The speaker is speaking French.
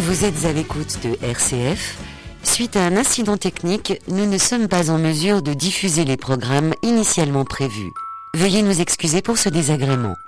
Vous êtes à l'écoute de RCF. Suite à un incident technique, nous ne sommes pas en mesure de diffuser les programmes initialement prévus. Veuillez nous excuser pour ce désagrément.